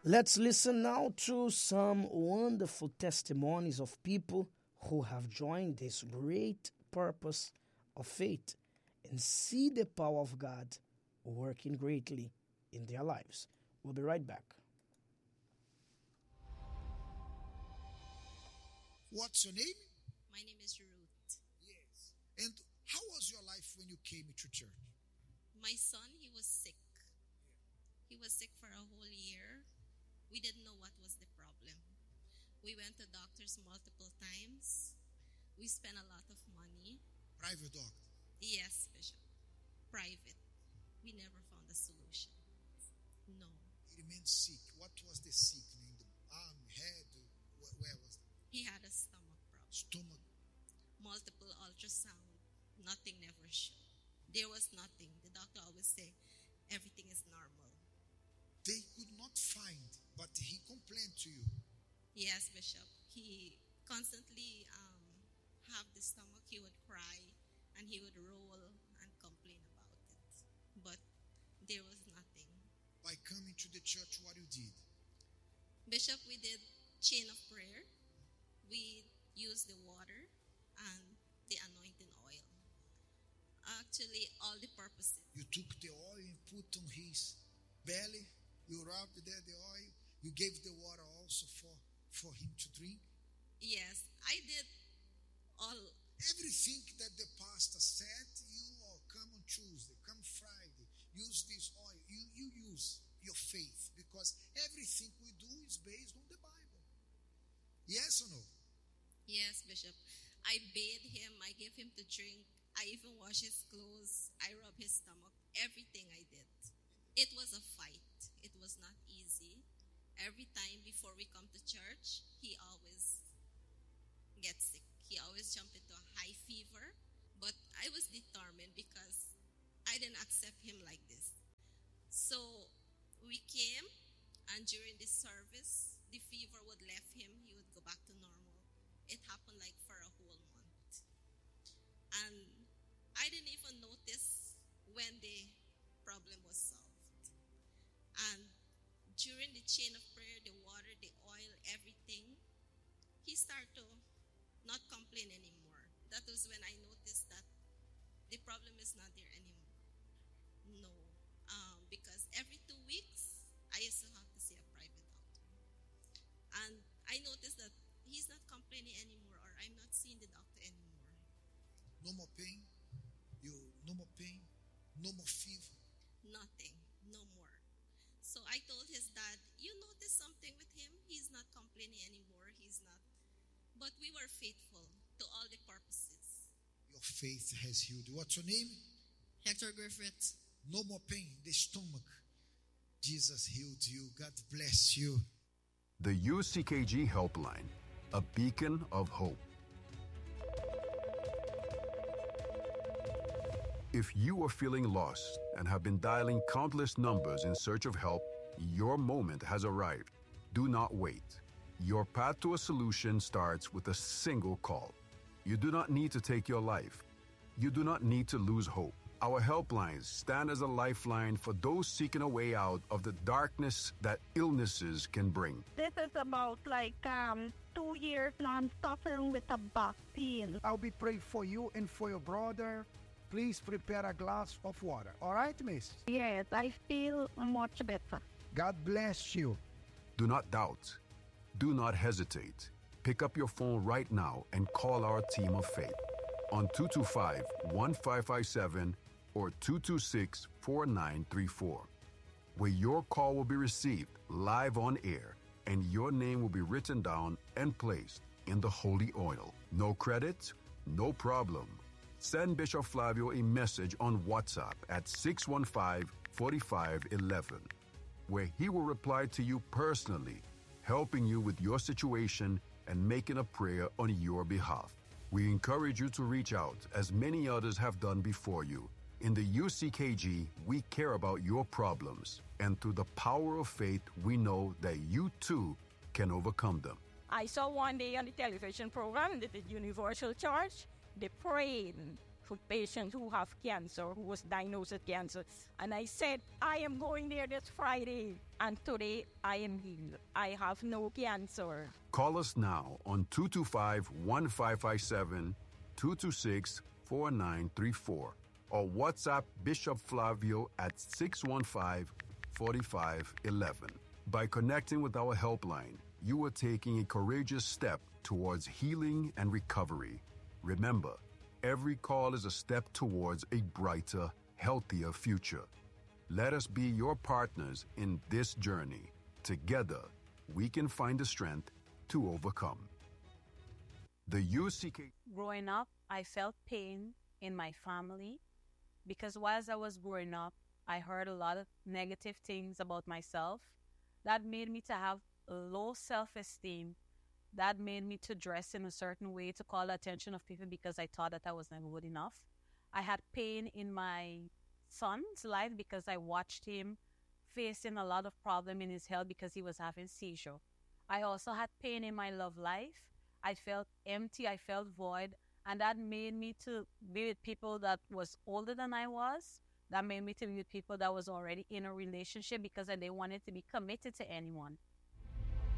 Let's listen now to some wonderful testimonies of people who have joined this great purpose of faith and see the power of God working greatly in their lives. We'll be right back. What's your name? My name is Ruth. Yes. And how was your life when you came to church? My son, he was sick. He was sick for a whole year. We didn't know what was the problem. We went to doctors multiple times. We spent a lot of money. Private doctor? Yes, Bishop. Private. We never found a solution. No. He remained sick. What was the sickness? The arm, head? Where was it? He had a stomach problem. Stomach? Multiple ultrasound. Nothing never showed. There was nothing. The doctor always say, everything is normal. They could not find, but he complained to you. Yes, Bishop. He constantly have the stomach. He would cry and he would roll and complain about it. But there was nothing. By coming to the church, what you did? Bishop, we did chain of prayer. We used the water and the anointing oil. Actually, all the purposes. You took the oil and put on his belly. You rubbed there the oil. You gave the water also for him to drink. Yes, I did all. Everything that the pastor said, you all come on Tuesday, come Friday, use this oil. You use your faith, because everything we do is based on the Bible. Yes or no? Yes, Bishop. I bathed him. I gave him to drink. I even washed his clothes. I rubbed his stomach. Everything I did. It was a fight. It was not easy. Every time before we come to church, he always gets sick. He always jumped into a high fever. But I was determined because I didn't accept him like this. So we came, and during this service, the fever would leave him. He would go back to normal. It happened like for a whole month. And I didn't even notice when the problem was solved. And during the chain of prayer, the water, the oil, everything, he started to not complain anymore. That was when I noticed that the problem is not there anymore. No. Because every 2 weeks, I used to have to see a private doctor. And I noticed that he's not complaining anymore, or I'm not seeing the doctor anymore. No more pain? No more pain? No more fever? Nothing. No more. So I told his dad, you notice something with him? He's not complaining anymore. He's not. But we were faithful to all the purposes. Your faith has healed you. What's your name? Hector Griffith. No more pain. The stomach. Jesus healed you. God bless you. The UCKG Helpline, a beacon of hope. If you are feeling lost and have been dialing countless numbers in search of help, your moment has arrived. Do not wait. Your path to a solution starts with a single call. You do not need to take your life. You do not need to lose hope. Our helplines stand as a lifeline for those seeking a way out of the darkness that illnesses can bring. This is about 2 years now. I'm suffering with a back pain. I'll be praying for you and for your brother. Please prepare a glass of water. All right, miss? Yes, I feel much better. God bless you. Do not doubt. Do not hesitate. Pick up your phone right now and call our team of faith on 225-1557 or 226-4934, where your call will be received live on air and your name will be written down and placed in the holy oil. No credit, no problem. Send Bishop Flavio a message on WhatsApp at 615-4511, where he will reply to you personally, helping you with your situation and making a prayer on your behalf. We encourage you to reach out as many others have done before you. In the UCKG, we care about your problems, and through the power of faith, we know that you too can overcome them. I saw one day on the television program that the Universal Church, they prayed for patients who have cancer, who was diagnosed with cancer. And I said, I am going there this Friday. And today I am healed. I have no cancer. Call us now on 225-1557, 226-4934, or WhatsApp Bishop Flavio at 615-4511. By connecting with our helpline, you are taking a courageous step towards healing and recovery. Remember, every call is a step towards a brighter, healthier future. Let us be your partners in this journey. Together, we can find the strength to overcome. The UCK. Growing up, I felt pain in my family because whilst I was growing up, I heard a lot of negative things about myself. That made me to have low self-esteem. That made me to dress in a certain way to call the attention of people because I thought that I was never good enough. I had pain in my son's life because I watched him facing a lot of problem in his health because he was having seizure. I also had pain in my love life. I felt empty, I felt void, and that made me to be with people that was older than I was. That made me to be with people that was already in a relationship because I didn't want it to be committed to anyone.